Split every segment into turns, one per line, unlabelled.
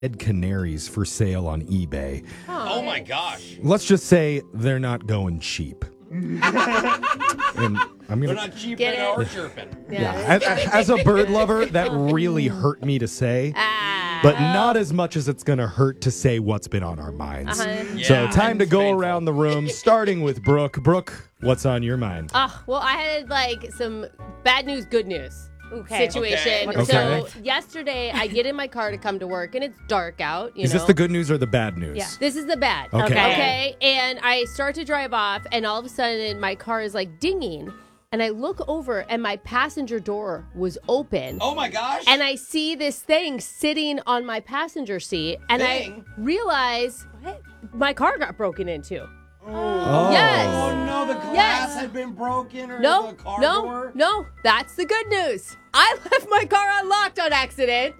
Red canaries for sale on eBay.
Oh my gosh.
Let's just say they're not going cheap. And I'm
They're
gonna,
not cheap
Get it?
or chirping.
yeah. As a bird lover, that really hurt me to say, but not as much as it's gonna hurt to say what's been on our minds.
Uh-huh.
So
Yeah,
time to
it's
go
painful.
around the room, starting with Brooke. Brooke, what's on your mind?
Well, I had like some bad news, good news situation.
Okay.
So yesterday, I get in my car to come to work, and it's dark out.
Is this the good news or the bad news?
Yeah, this is the bad.
Okay.
Okay. And I start to drive off, and all of a sudden, my car is like dinging. And I look over, and my passenger door was open.
Oh my gosh.
And I see this thing sitting on my passenger seat, and
Thing?
I realize my car got broken into.
Oh.
Yes.
Oh no, the glass
Yes.
had been broken or
No,
the car
no,
door?
no. That's the good news. I left my car unlocked on accident.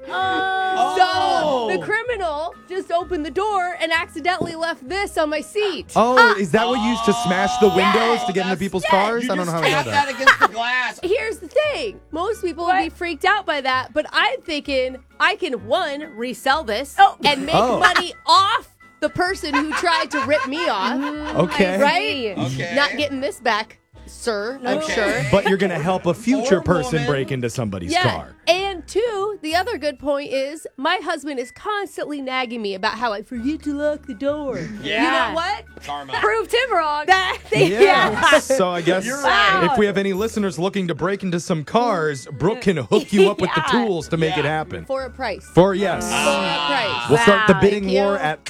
Oh.
So the criminal just opened the door and accidentally left this on my seat.
Oh, is that what you used to smash the windows to get into
That's-
people's
yes.
cars?
You
I don't know
just
how I know
tap
that.
that against the glass.
Here's the thing. Most people would be freaked out by that, but I'm thinking I can, one, resell this and make
Oh.
money off the person who tried to rip me off.
Okay.
Right?
Okay.
Not getting this back, sir. I'm
Okay.
sure.
But you're going to help a future
Or
person
woman.
break into somebody's
Yeah.
car.
And two, the other good point is my husband is constantly nagging me about how I forget to lock the door.
Yeah.
You know what?
Karma.
Proved him wrong.
Yeah. So I guess
You're right.
if we have any listeners looking to break into some cars, Brooke can hook you up with the tools to make it happen.
For a price.
For yes.
For a price.
We'll start the
Wow.
bidding
Thank you.
war at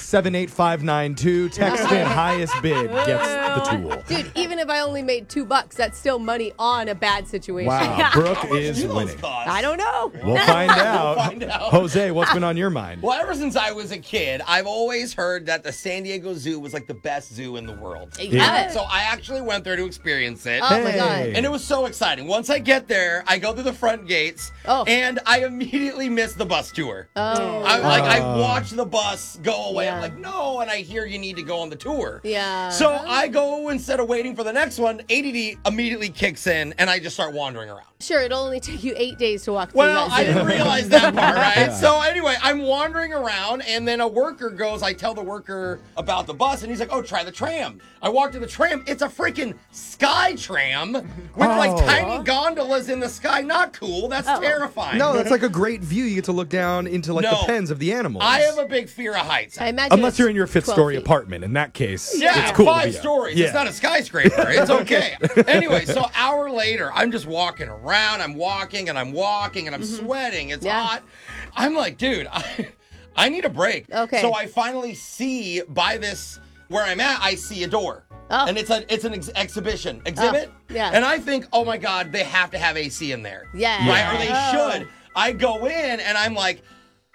78592. Text in highest bid gets the tool.
Dude, even if I only made $2, that's still money on a bad situation.
Wow. Brooke is
Do those
winning.
cost?
I don't know.
We'll find out.
find out.
Jose, what's been on your mind?
Well, ever since I was a kid, I've always heard that the San Diego Zoo was like the best zoo in the world.
Yeah.
So I actually went there to experience it.
Oh my God.
Hey.
And it was so exciting. Once I get there, I go through the front gates,
Oh.
and I immediately miss the bus tour.
Oh.
I watch the bus go away.
Yeah.
I'm like, no, and I hear you need to go on the tour.
Yeah.
So I go, instead of waiting for the next one, ADD immediately kicks in, and I just start wandering around.
Sure, it'll only take you 8 days to walk through
Well,
that
I
zoo.
didn't realize that part, right?
Yeah.
So anyway, I'm wandering around, and then a worker goes, I tell the worker about the bus, and he's like, oh, try the tram. I walk to the tram. It's a freaking sky tram with like
Oh.
tiny gondolas in the sky. Not cool. That's terrifying.
No, that's like a great view. You get to look down into like
No.
the pens of the animals.
I have a big fear of heights.
I imagine
Unless
it's
you're in your
12
fifth-story
feet.
apartment. In that case,
Yeah,
it's cool.
5
yeah.
stories.
Yeah.
It's not a skyscraper. It's okay. Anyway, so hour later, I'm just walking around. I'm walking and I'm walking and I'm sweating. It's
Yeah.
hot. I'm like, dude, I need a break.
Okay.
So I finally see by this where I'm at, I see a door.
Oh.
And it's an exhibition exhibit.
yeah.
And I think, oh my God, they have to have AC in there.
Yeah.
Right? Or they should. I go in and I'm like,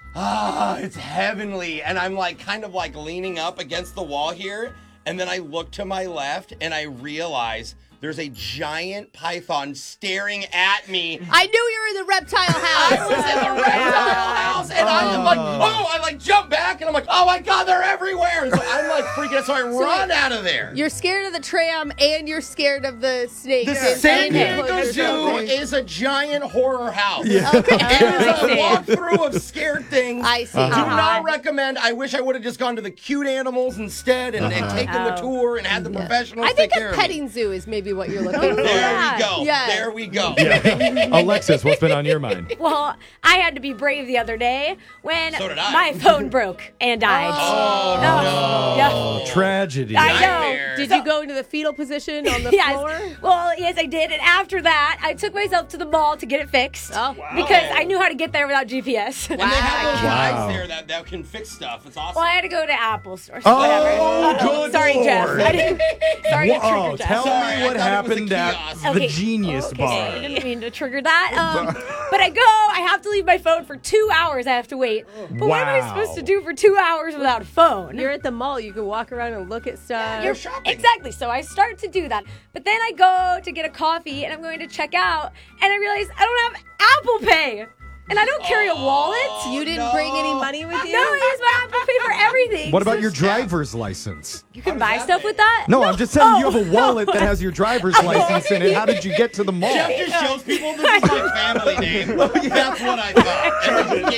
it's heavenly. And I'm like kind of like leaning up against the wall here. And then I look to my left and I realize there's a giant python staring at me.
I knew you were in the reptile house.
I was in the reptile house and I'm like, I like jump back and I'm like, oh my God, they're everywhere. And so I'm like freaking out. So I run out of there.
You're scared of the tram and you're scared of the snakes.
The
and-
San
and you
Diego
close
Zoo
yourself.
is a giant horror house.
Yeah.
It is a walkthrough of scared things.
I see.
Do not recommend. I wish I would have just gone to the cute animals instead and taken the tour and had the professionals
I think
take care
a
of me.
petting zoo is maybe what you're looking for.
There we go.
Yeah.
There we go.
Alexis, what's been on your mind?
Well, I had to be brave the other day when
So did I.
my phone broke and died.
Oh, no.
Yeah.
Tragedy.
I know.
Nightmare.
Did you go into the fetal position on the
Yes.
floor?
Well, yes, I did. And after that, I took myself to the mall to get it fixed.
Oh.
Because I knew how to get there without GPS.
And they have those
Wow.
guys there that can fix stuff. It's awesome.
Well, I had to go to Apple Store.
Oh,
whatever.
good
Sorry, Jeff.
Lord.
I didn't, sorry to
Whoa,
trigger Jeff.
tell
Sorry, I
me what
thought it was a
happened at
kiosk.
the
Okay.
Genius
Okay,
Bar.
I didn't mean to trigger that. But I have to leave my phone for 2 hours. I have to wait. But what am I
Wow.
supposed to do for 2 hours without a phone?
You're at the mall. You can walk around and look at stuff.
You're shopping.
Exactly. So I start to do that. But then I go to get a coffee and I'm going to check out and I realize I don't have Apple Pay. And I don't carry a wallet.
You didn't bring any money with you?
No, I use my Apple Pay for everything.
What about your driver's license?
You can buy stuff with that?
No, I'm just saying you have a wallet that has your driver's license in it. How did you get to the mall?
Jeff just shows people this is my family name. That's what I thought. And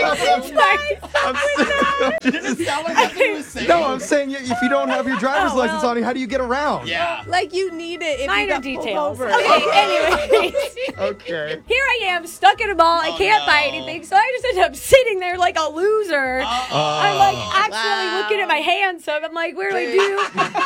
did it sound like that's what he was saying?
No, I'm saying if you don't have your driver's license on you, how do you get around?
Yeah.
Like you need it if
Minor
you got
details.
pulled over.
Okay, anyways.
Okay.
Here I am, stuck in a mall. I can't buy anything, so I just end up sitting there like a loser. I'm like actually looking at my hands, so I'm like, where do I do?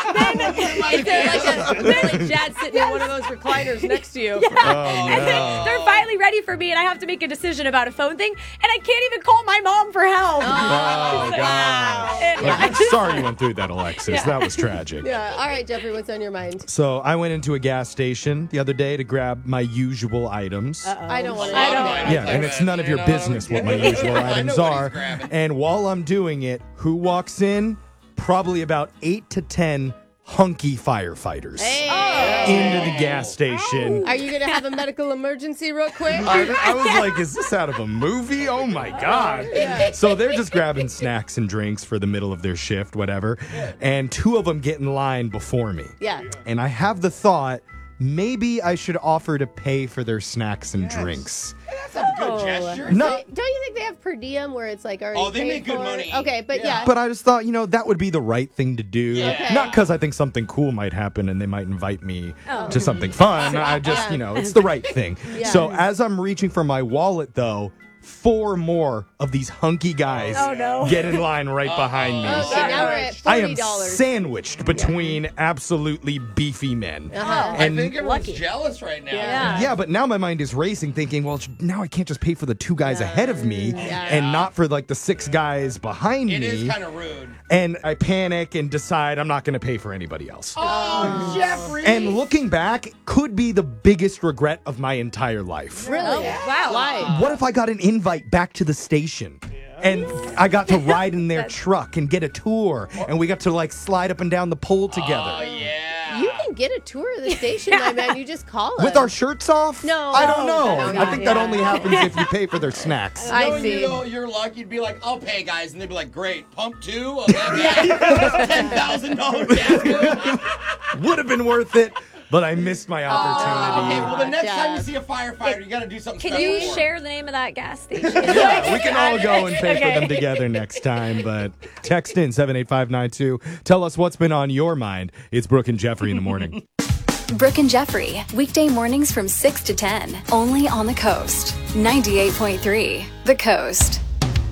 Is there like Jad sitting in one of those recliners next to you?
And then they're finally ready for me, and I have to make a decision about a phone thing, and I can't even call my mom for help.
Oh, God.
And
Sorry you went through that, Alexis. That was tragic.
Yeah. All right, Jeffrey, what's on your mind?
So I went into a gas station the other day to grab my usual items.
I don't want to.
Yeah, and it's none of your business what my usual items
what he's
are.
grabbing.
And while I'm doing it, who walks in? Probably about 8 to 10 hunky firefighters into the gas station.
Are you going to have a medical emergency real quick?
I was like, is this out of a movie? Oh my God. So they're just grabbing snacks and drinks for the middle of their shift, whatever. And 2 of them get in line before me.
Yeah.
And I have the thought, maybe I should offer to pay for their snacks and drinks.
That's a good gesture.
No,
Don't you think they have per diem where it's like already
Oh, they
paid
make good
for?
money.
Okay, but yeah.
but I just thought, that would be the right thing to do.
Yeah.
Not because I think something cool might happen and they might invite me to something fun. I just, it's the right thing.
Yeah.
So as I'm reaching for my wallet, though, 4 more of these hunky guys get in line right behind me.
Okay, now we're at $40.
I am sandwiched between absolutely beefy men.
Uh-huh.
I think everyone's jealous right now.
Yeah, but now my mind is racing, thinking, well, now I can't just pay for the 2 guys ahead of me and not for like the 6 guys behind
It
me.
is kind of rude.
And I panic and decide I'm not going to pay for anybody else.
Oh, Jeffrey.
And looking back, could be the biggest regret of my entire life.
Really?
Wow.
Why?
What if I got an invite back to the station? And I got to ride in their truck and get a tour, and we got to like slide up and down the pole together.
Oh, yeah.
You can get a tour of the station, my man. You just call us.
With our shirts off?
No.
I don't know.
No,
I think that only happens if you pay for their snacks.
I
Knowing
see.
your luck, you'd be like, I'll pay, guys. And they'd be like, great, pump 2 of that $10,000 gas bill.
Would have been worth it, but I missed my opportunity.
Okay, well, the next time you
Jeff.
see a firefighter, you got to do something
Can
special
you
for 'em.
share the name of that gas station?
Yeah, we can all go and pay
Okay.
for them together next time, but text in 78592. Tell us what's been on your mind. It's Brooke and Jeffrey in the morning.
Brooke and Jeffrey, weekday mornings from 6 to 10, only on the Coast. 98.3, The Coast.